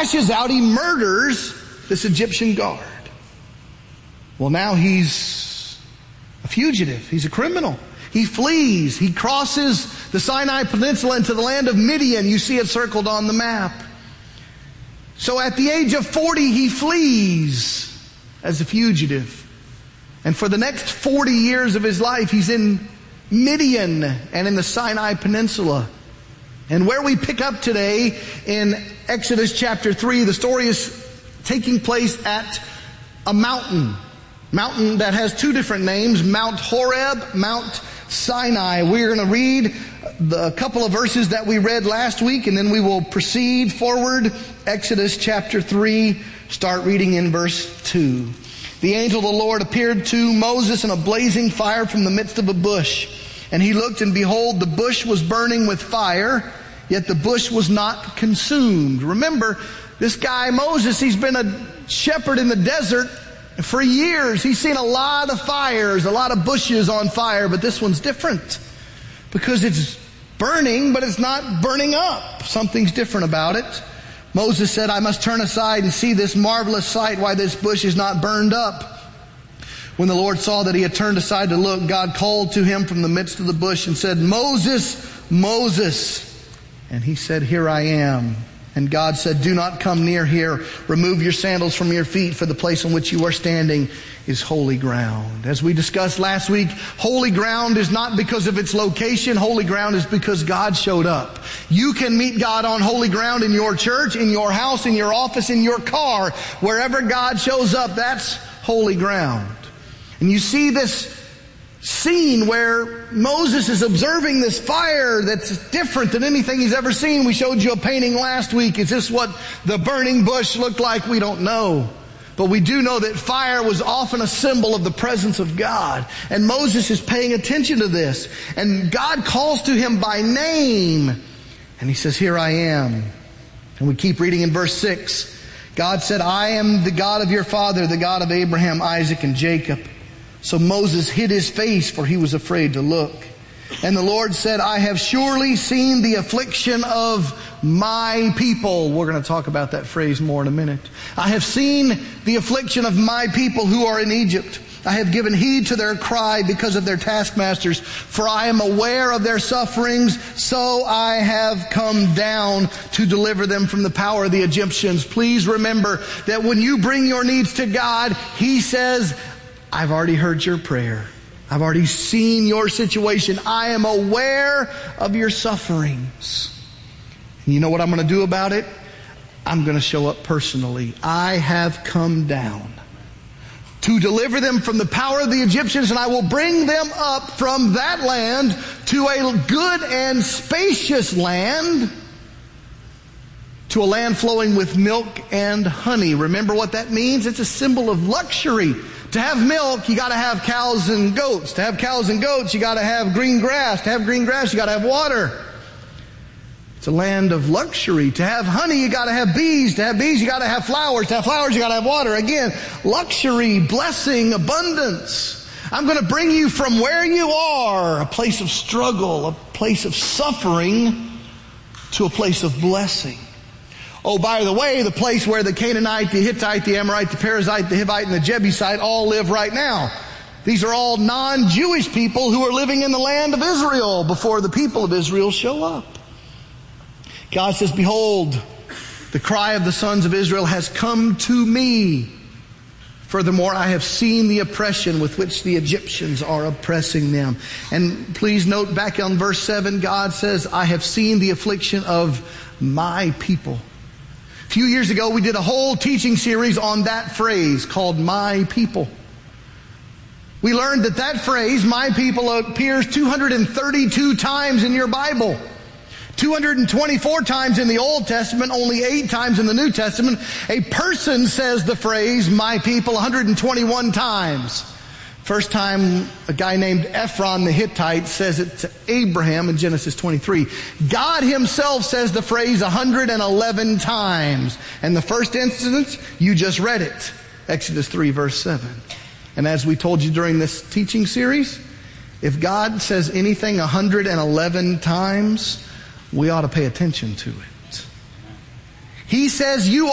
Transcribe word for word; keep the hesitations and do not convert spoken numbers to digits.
lashes out, he murders this Egyptian guard. Well, now he's a fugitive. He's a criminal. He flees. He crosses the Sinai Peninsula into the land of Midian. You see it circled on the map. So at the age of forty, he flees as a fugitive. And for the next forty years of his life, he's in Midian and in the Sinai Peninsula. And where we pick up today in Exodus chapter three, the story is taking place at a mountain. Mountain that has two different names, Mount Horeb, Mount Sinai. We're going to read the couple of verses that we read last week, and then we will proceed forward. Exodus chapter three, start reading in verse two. The angel of the Lord appeared to Moses in a blazing fire from the midst of a bush. And he looked, and behold, the bush was burning with fire, yet the bush was not consumed. Remember, this guy Moses, he's been a shepherd in the desert for years. He's seen a lot of fires, a lot of bushes on fire, but this one's different because it's burning, but it's not burning up. Something's different about it. Moses said, I must turn aside and see this marvelous sight, why this bush is not burned up. When the Lord saw that he had turned aside to look, God called to him from the midst of the bush and said, Moses, Moses. And he said, here I am. And God said, do not come near here. Remove your sandals from your feet, for the place on which you are standing is holy ground. As we discussed last week, holy ground is not because of its location. Holy ground is because God showed up. You can meet God on holy ground in your church, in your house, in your office, in your car. Wherever God shows up, that's holy ground. And you see this scene where Moses is observing this fire that's different than anything he's ever seen. We showed you a painting last week. Is this what the burning bush looked like? We don't know. But we do know that fire was often a symbol of the presence of God. And Moses is paying attention to this. And God calls to him by name. And he says, here I am. And we keep reading in verse six. God said, I am the God of your father, the God of Abraham, Isaac, and Jacob. So Moses hid his face, for he was afraid to look. And the Lord said, I have surely seen the affliction of my people. We're going to talk about that phrase more in a minute. I have seen the affliction of my people who are in Egypt. I have given heed to their cry because of their taskmasters, for I am aware of their sufferings, so I have come down to deliver them from the power of the Egyptians. Please remember that when you bring your needs to God, He says, I've already heard your prayer. I've already seen your situation. I am aware of your sufferings. And you know what I'm going to do about it? I'm going to show up personally. I have come down to deliver them from the power of the Egyptians, and I will bring them up from that land to a good and spacious land, to a land flowing with milk and honey. Remember what that means? It's a symbol of luxury. To have milk, you got to have cows and goats. To have cows and goats, you got to have green grass. To have green grass, you got to have water. It's a land of luxury. To have honey, you got to have bees. To have bees, you got to have flowers. To have flowers, you got to have water. Again, luxury, blessing, abundance. I'm going to bring you from where you are, a place of struggle, a place of suffering, to a place of blessing. Oh, by the way, the place where the Canaanite, the Hittite, the Amorite, the Perizzite, the Hivite, and the Jebusite all live right now. These are all non-Jewish people who are living in the land of Israel before the people of Israel show up. God says, behold, the cry of the sons of Israel has come to me. Furthermore, I have seen the oppression with which the Egyptians are oppressing them. And please note back on verse seven, God says, I have seen the affliction of my people. A few years ago, we did a whole teaching series on that phrase called my people. We learned that that phrase, my people, appears two hundred thirty-two times in your Bible. two hundred twenty-four times in the Old Testament, only eight times in the New Testament. A person says the phrase, my people, one hundred twenty-one times. First time a guy named Ephron the Hittite says it to Abraham in Genesis twenty-three. God Himself says the phrase one hundred eleven times. And the first instance, you just read it. Exodus three verse seven. And as we told you during this teaching series, if God says anything one hundred eleven times, we ought to pay attention to it. He says you